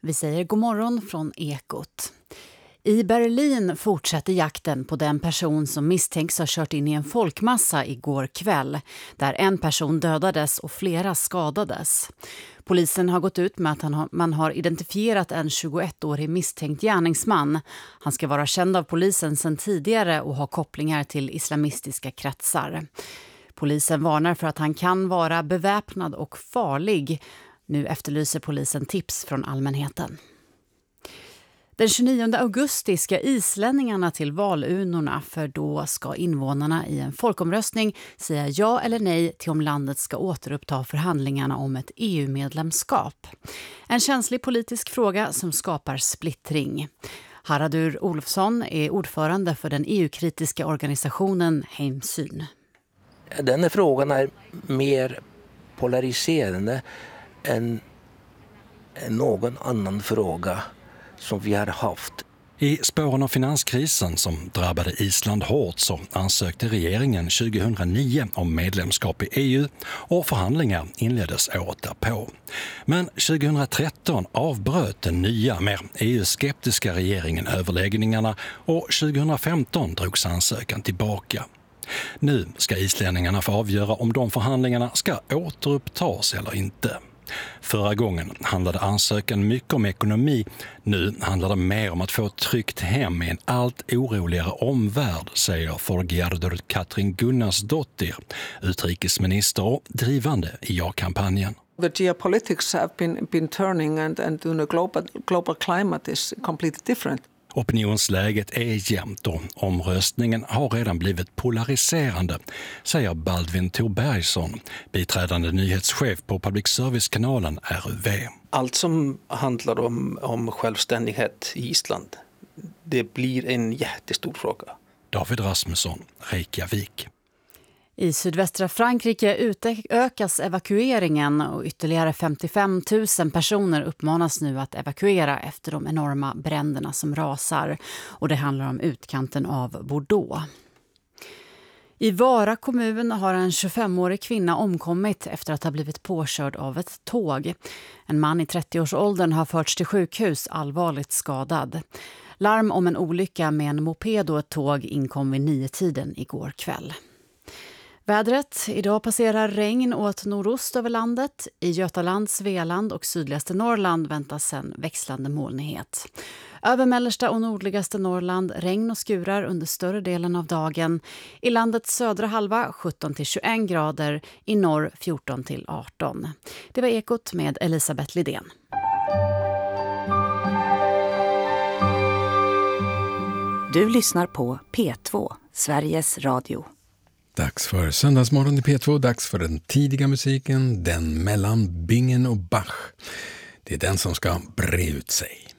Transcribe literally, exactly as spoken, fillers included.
Vi säger god morgon från Ekot. I Berlin fortsätter jakten på den person som misstänks ha kört in i en folkmassa igår kväll, där en person dödades och flera skadades. Polisen har gått ut med att han har, man har identifierat en tjugoettårig misstänkt gärningsman. Han ska vara känd av polisen sedan tidigare och ha kopplingar till islamistiska kretsar. Polisen varnar för att han kan vara beväpnad och farlig. Nu efterlyser polisen tips från allmänheten. Den tjugonionde augusti ska islänningarna till valurnorna, för då ska invånarna i en folkomröstning säga ja eller nej till om landet ska återuppta förhandlingarna om ett E U-medlemskap. En känslig politisk fråga som skapar splittring. Haraldur Olofsson är ordförande för den E U-kritiska organisationen Heimsyn. Den här frågan är mer polariserande än, än någon annan fråga som vi har haft. I spåren av finanskrisen som drabbade Island hårt så ansökte regeringen tjugohundranio om medlemskap i E U och förhandlingar inleddes året därpå. Men tjugohundratretton avbröt den nya, mer E U-skeptiska regeringen överläggningarna och tjugohundrafemton drogs ansökan tillbaka. Nu ska islänningarna få avgöra om de förhandlingarna ska återupptas eller inte. Förra gången handlade ansökan mycket om ekonomi. Nu handlar det mer om att få ett tryggt hem i en allt oroligare omvärld, säger Þorgerður Katrín Gunnarsdóttir, utrikesminister och drivande i ja-kampanjen. The geopolitics have been, been turning and, and the global, global climate is completely different. Opinionsläget är jämnt och omröstningen har redan blivit polariserande, säger Baldvin Thorbergsson, biträdande nyhetschef på public service-kanalen R U V. Allt som handlar om, om självständighet i Island, det blir en jättestor fråga. David Rasmusson, Reykjavik. I sydvästra Frankrike utökas evakueringen och ytterligare femtiofem tusen personer uppmanas nu att evakuera efter de enorma bränderna som rasar. Och det handlar om utkanten av Bordeaux. I Vara kommun har en tjugofemårig kvinna omkommit efter att ha blivit påkörd av ett tåg. En man i trettioårsåldern har förts till sjukhus allvarligt skadad. Larm om en olycka med en moped och ett tåg inkom vid nio-tiden igår kväll. Vädret. Idag passerar regn åt nordost över landet. I Götaland, Svealand och sydligaste Norrland väntas sen växlande molnighet. Över mellersta och nordligaste Norrland regn och skurar under större delen av dagen. I landets södra halva sjutton till tjugoett grader, i norr fjorton till arton. Det var Ekot med Elisabeth Lidén. Du lyssnar på P två, Sveriges Radio. Dags för söndagsmorgon i P två, dags för den tidiga musiken, den mellan Bingen och Bach. Det är den som ska bre ut sig.